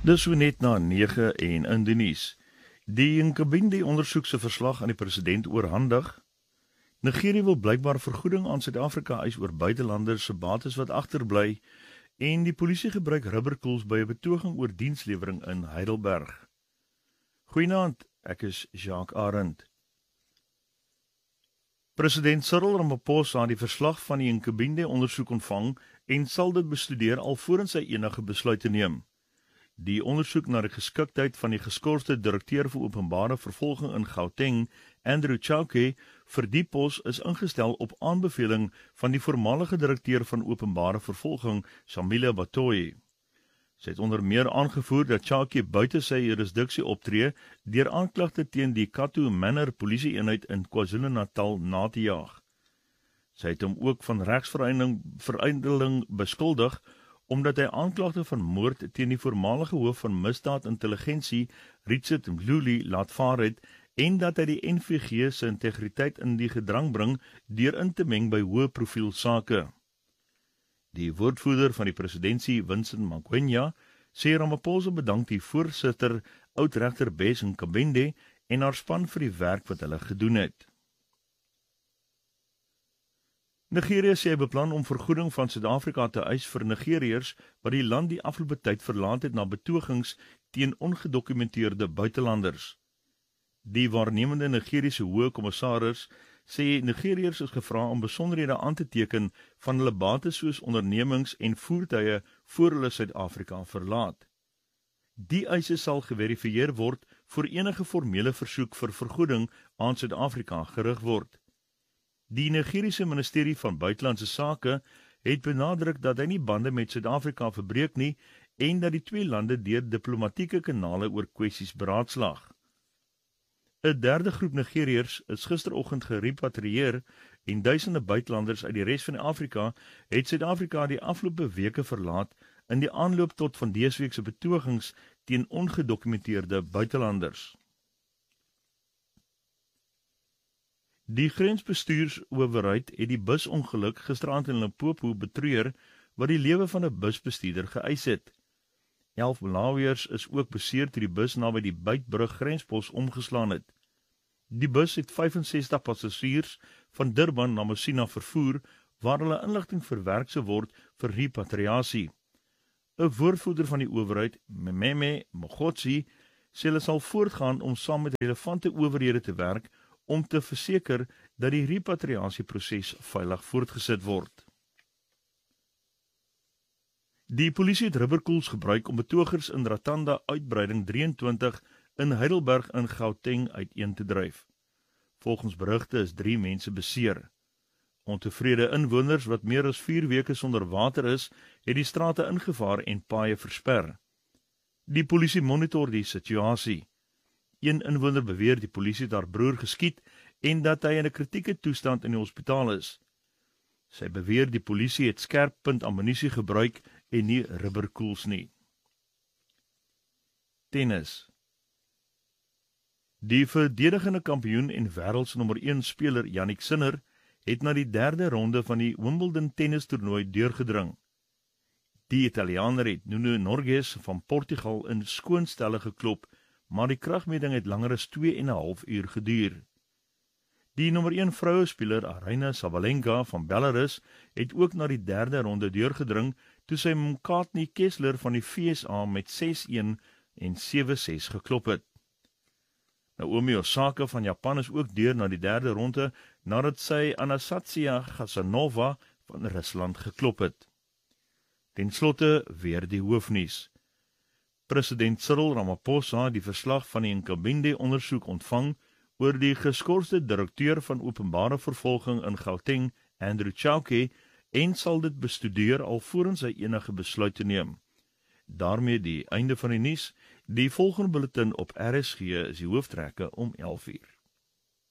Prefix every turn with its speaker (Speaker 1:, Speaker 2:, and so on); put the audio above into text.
Speaker 1: Dis so net na 9 en in die nuus. Die Nkabinde ondersoek se verslag aan die president oorhandig. Nigerië wil blykbaar vergoeding aan Suid-Afrika eis oor buitelanders se bates wat agterbly en die polisie gebruik rubberkoels by 'n betoging oor dienslewering in Heidelberg. Goeienaand, ek is Jacques Arend. President Cyril Ramaphosa het die verslag van die Nkabinde ondersoek ontvang en sal dit bestudeer alvorens hy enige besluite neem. Die ondersoek na die geskiktheid van die geskorste direkteur vir openbare vervolging in Gauteng, Andrew Chauke, vir die pos is ingestel op aanbeveling van die voormalige direkteur van openbare vervolging, Shamila Batoyi. Sy het onder meer aangevoer dat Chauke buite sy jurisdiksie optree deur aanklagte teen die Kato Manor polisieeenheid in KwaZulu-Natal na te jaag. Sy het hom ook van regsveruideling beskuldig omdat hy aanklagte van moord teen die voormalige hoof van misdaadintelligensie, Richard Mluli, laat vaar het en dat hy die NVG se integriteit in die gedrang bring deur in te meng by hoë profiel sake. Die woordvoerder van die presidentsie, Vincent Magwenya, sê Ramaphosa bedank die voorsitter, oudregter Bess Nkabinde en haar span vir die werk wat hulle gedoen het. Nigerië sê hy beplan om vergoeding van Suid-Afrika te eis vir Nigeriërs wat die land die afgelope tyd verlaat het na betogings teen ongedokumenteerde buitelanders. Die waarnemende Nigeriese hoë kommissaris sê Nigeriërs is gevra om besonderhede aan te teken van hulle bates soos ondernemings en voertuie voor hulle Suid-Afrika verlaat. Die eise sal geverifieer word voor enige formele versoek vir vergoeding aan Suid-Afrika gerig word. Die Nigeriese ministerie van Buitelandse Sake het benadruk dat hy nie bande met Suid-Afrika verbreek nie en dat die twee lande deur diplomatieke kanale oor kwessies beraadslaag. 'n derde groep Nigeriërs is gisteroggend gerepatrieer en duisende buitelanders uit die res van Afrika het Suid-Afrika die afgelope weke verlaat in die aanloop tot van dese week se betogings teen ongedokumenteerde buitelanders. Die grensbestuursowerheid het die busongeluk gisteraand in Limpopo betreur wat die lewe van 'n busbestuurder geëis het. 11 Malawiërs is ook beseer toe die bus naby die Beitbrug grenspos omgeslaan het. Die bus het 65 passasiers van Durban na Messina vervoer waar hulle inligting verwerk sou word vir repatriasie. 'n Woordvoerder van die owerheid, Mmeme Mogotsi, sê hulle sal voortgaan om saam met relevante owerhede te werk om te verseker dat die repatriasieproses veilig voortgesit word. Die polisie het rubberkoels gebruik om betogers in Ratanda uitbreiding 23 in Heidelberg in Gauteng uiteen te dryf. Volgens berigte is 3 mense beseer. Ontevrede inwoners wat meer as 4 weke sonder water is, het die strate ingevaar en paaie versper. Die polisie monitor die situasie. Een inwoner beweer die polisie het haar broer geskiet en dat hy in 'n kritieke toestand in die hospitaal is. Sy beweer die polisie het skerppunt ammunisie gebruik en nie rubberkoels nie. Tennis. Die verdedigende kampioen en wêrelds nommer 1 speler Jannik Sinner het na die 3de ronde van die Wimbledon tennistoernooi deurgedring. Die Italianer het Nuno Norges van Portugal in skoonstelle geklop, maar die kragmeting het langer as 2,5 uur geduur. Die nommer 1 vrouespeler Aryna Sabalenka van Belarus het ook na die 3de ronde deurgedring toe sy Mkatni Kessler van die VSA met 6-1 en 7-6 geklop het. Naomi Osaka van Japan is ook deur na die 3de ronde nadat sy Anastasia Khazanova van Rusland geklop het. Ten slotte weer die hoofnuus. President Cyril Ramaphosa het die verslag van die Nkabinde ondersoek ontvang oor die geskorste direkteur van openbare vervolging in Gauteng, Andrew Chauke, en sal dit bestudeer alvorens hy enige besluit te neem. Daarmee die einde van die nuus. Die volgende bulletin op RSG is die hooftrekke om 11 uur.